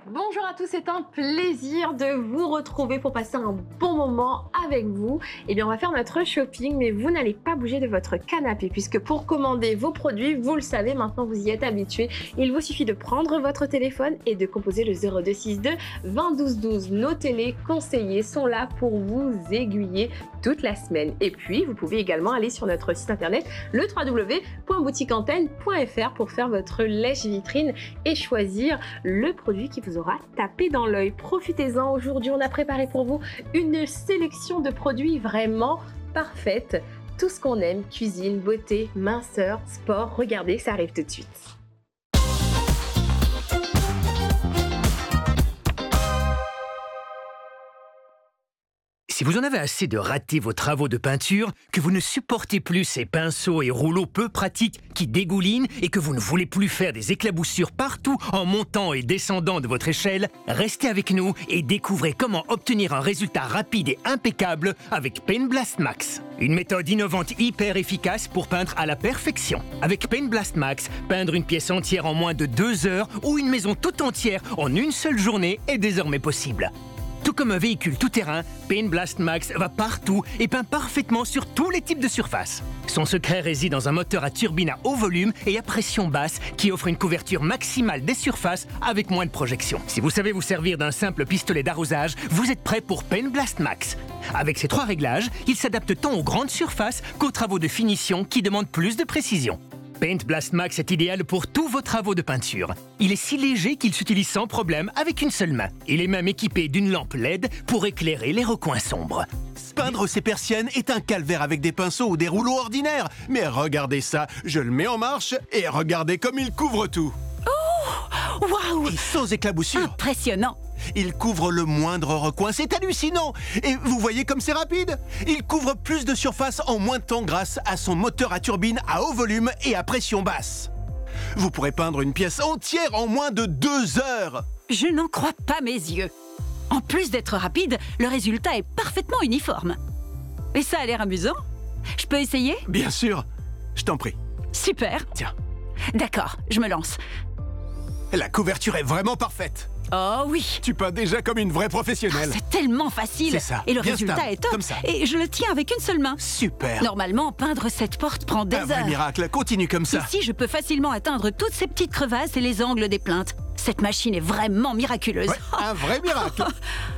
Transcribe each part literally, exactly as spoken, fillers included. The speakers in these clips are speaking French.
Bonjour à tous, c'est un plaisir de vous retrouver pour passer un bon moment avec vous. Eh bien, on va faire notre shopping, mais vous n'allez pas bouger de votre canapé puisque pour commander vos produits, vous le savez, maintenant vous y êtes habitués. Il vous suffit de prendre votre téléphone et de composer le zéro deux six deux vingt douze douze. Nos téléconseillers sont là pour vous aiguiller toute la semaine. Et puis, vous pouvez également aller sur notre site internet le w w w point boutique antenne point f r pour faire votre lèche-vitrine et choisir le produit qui vous aura tapé dans l'œil. Profitez-en, aujourd'hui on a préparé pour vous une sélection de produits vraiment parfaite. Tout ce qu'on aime, cuisine, beauté, minceur, sport, regardez, ça arrive tout de suite. Si vous en avez assez de rater vos travaux de peinture, que vous ne supportez plus ces pinceaux et rouleaux peu pratiques qui dégoulinent et que vous ne voulez plus faire des éclaboussures partout en montant et descendant de votre échelle, restez avec nous et découvrez comment obtenir un résultat rapide et impeccable avec Paint Blast Max. Une méthode innovante hyper efficace pour peindre à la perfection. Avec Paint Blast Max, peindre une pièce entière en moins de deux heures ou une maison toute entière en une seule journée est désormais possible. Tout comme un véhicule tout-terrain, Paint Blast Max va partout et peint parfaitement sur tous les types de surfaces. Son secret réside dans un moteur à turbine à haut volume et à pression basse qui offre une couverture maximale des surfaces avec moins de projection. Si vous savez vous servir d'un simple pistolet d'arrosage, vous êtes prêt pour Paint Blast Max. Avec ces trois réglages, il s'adapte tant aux grandes surfaces qu'aux travaux de finition qui demandent plus de précision. Paint Blast Max est idéal pour tous vos travaux de peinture. Il est si léger qu'il s'utilise sans problème avec une seule main. Il est même équipé d'une lampe L E D pour éclairer les recoins sombres. Peindre ces persiennes est un calvaire avec des pinceaux ou des rouleaux ordinaires. Mais regardez ça, je le mets en marche et regardez comme il couvre tout. Oh, waouh! Et sans éclaboussure. Impressionnant! Il couvre le moindre recoin, c'est hallucinant! Et vous voyez comme c'est rapide? Il couvre plus de surface en moins de temps grâce à son moteur à turbine à haut volume et à pression basse. Vous pourrez peindre une pièce entière en moins de deux heures! Je n'en crois pas mes yeux. En plus d'être rapide, le résultat est parfaitement uniforme. Et ça a l'air amusant. Je peux essayer? Bien sûr, je t'en prie. Super. Tiens. D'accord, je me lance. La couverture est vraiment parfaite. Oh oui. Tu peins déjà comme une vraie professionnelle. C'est tellement facile. C'est ça. Et le Bien résultat stable, est top. comme ça. Et je le tiens avec une seule main. Super. Normalement, peindre cette porte prend des Un vrai heures. miracle, continue comme ça. Ici, je peux facilement atteindre toutes ces petites crevasses et les angles des plinthes. Cette machine est vraiment miraculeuse. Ouais, un vrai miracle.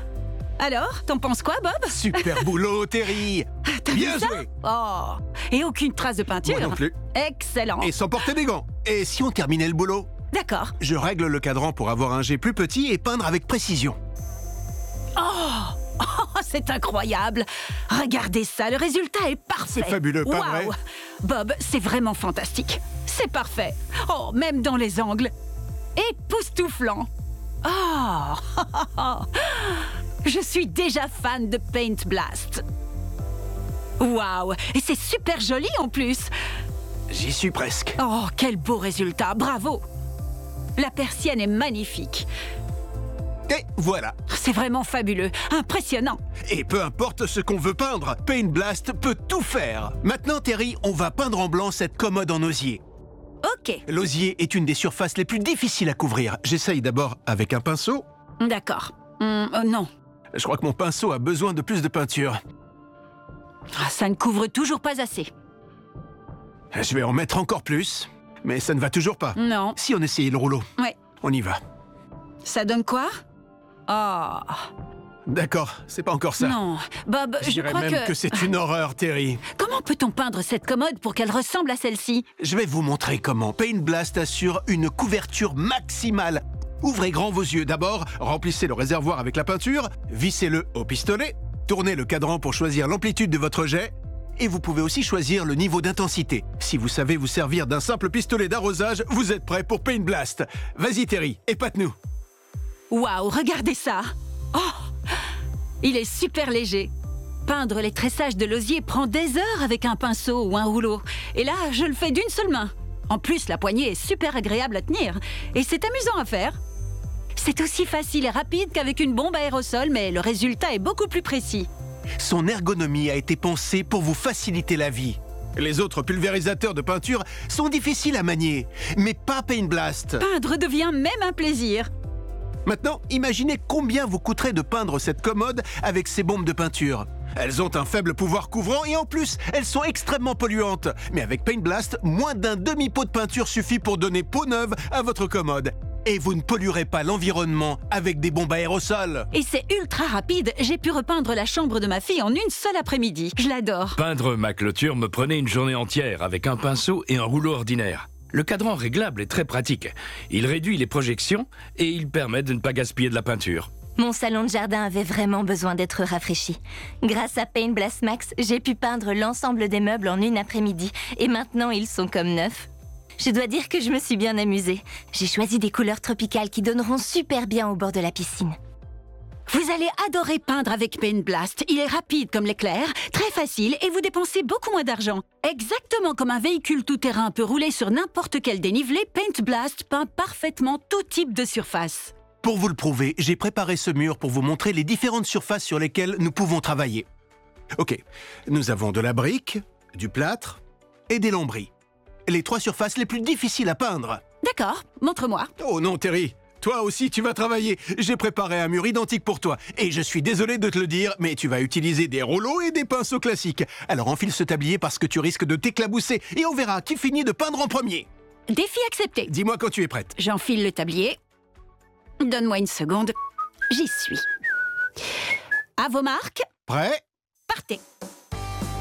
Alors, t'en penses quoi, Bob? Super boulot, Terry. T'as Bien vu ça? joué. Oh. Et aucune trace de peinture? Moi non plus. Excellent. Et sans porter des gants. Et si on terminait le boulot? D'accord. Je règle le cadran pour avoir un jet plus petit et peindre avec précision. Oh, oh, c'est incroyable. Regardez ça, le résultat est parfait. C'est fabuleux, pas Waouh. vrai? Bob, c'est vraiment fantastique. C'est parfait. Oh, même dans les angles. Époustouflant. Oh, je suis déjà fan de Paint Blast. Waouh, et c'est super joli en plus. J'y suis presque. Oh, quel beau résultat, bravo. La persienne est magnifique. Et voilà. C'est vraiment fabuleux, impressionnant. Et peu importe ce qu'on veut peindre, Paint Blast peut tout faire. Maintenant, Terry, on va peindre en blanc cette commode en osier. Ok. L'osier est une des surfaces les plus difficiles à couvrir. J'essaye d'abord avec un pinceau. D'accord. Hum, euh, non. Je crois que mon pinceau a besoin de plus de peinture. Ah, ça ne couvre toujours pas assez. Je vais en mettre encore plus, mais ça ne va toujours pas. Non. Si on essayait le rouleau, Ouais. on y va. Ça donne quoi? Oh. D'accord, c'est pas encore ça. Non. Bob, Je je dirais crois même que... que c'est une horreur, Terry. Comment peut-on peindre cette commode pour qu'elle ressemble à celle-ci? Je vais vous montrer comment Paint Blast assure une couverture maximale. Ouvrez grand vos yeux. D'abord, remplissez le réservoir avec la peinture, vissez-le au pistolet, tournez le cadran pour choisir l'amplitude de votre jet, et vous pouvez aussi choisir le niveau d'intensité. Si vous savez vous servir d'un simple pistolet d'arrosage, vous êtes prêt pour Paint Blast. Vas-y Terry, épate-nous. Waouh, regardez ça. Oh, il est super léger. Peindre les tressages de l'osier prend des heures avec un pinceau ou un rouleau. Et là, je le fais d'une seule main. En plus, la poignée est super agréable à tenir. Et c'est amusant à faire. C'est aussi facile et rapide qu'avec une bombe à aérosol, mais le résultat est beaucoup plus précis. Son ergonomie a été pensée pour vous faciliter la vie. Les autres pulvérisateurs de peinture sont difficiles à manier, mais pas Paint Blast. Peindre devient même un plaisir. Maintenant, imaginez combien vous coûterait de peindre cette commode avec ces bombes de peinture. Elles ont un faible pouvoir couvrant et en plus, elles sont extrêmement polluantes. Mais avec Paint Blast, moins d'un demi-pot de peinture suffit pour donner peau neuve à votre commode. Et vous ne polluerez pas l'environnement avec des bombes à aérosols. Et c'est ultra rapide. J'ai pu repeindre la chambre de ma fille en une seule après-midi. Je l'adore. Peindre ma clôture me prenait une journée entière avec un pinceau et un rouleau ordinaire. Le cadran réglable est très pratique. Il réduit les projections et il permet de ne pas gaspiller de la peinture. Mon salon de jardin avait vraiment besoin d'être rafraîchi. Grâce à Paint Blast Max, j'ai pu peindre l'ensemble des meubles en une après-midi. Et maintenant, ils sont comme neufs. Je dois dire que je me suis bien amusée. J'ai choisi des couleurs tropicales qui donneront super bien au bord de la piscine. Vous allez adorer peindre avec Paint Blast. Il est rapide comme l'éclair, très facile et vous dépensez beaucoup moins d'argent. Exactement comme un véhicule tout-terrain peut rouler sur n'importe quel dénivelé, Paint Blast peint parfaitement tout type de surface. Pour vous le prouver, j'ai préparé ce mur pour vous montrer les différentes surfaces sur lesquelles nous pouvons travailler. Ok, nous avons de la brique, du plâtre et des lambris. Les trois surfaces les plus difficiles à peindre. D'accord, montre-moi. Oh non, Terry, toi aussi tu vas travailler. J'ai préparé un mur identique pour toi. Et je suis désolé de te le dire, mais tu vas utiliser des rouleaux et des pinceaux classiques. Alors enfile ce tablier parce que tu risques de t'éclabousser. Et on verra qui finit de peindre en premier. Défi accepté. Dis-moi quand tu es prête. J'enfile le tablier. Donne-moi une seconde. J'y suis. À vos marques. Prêt?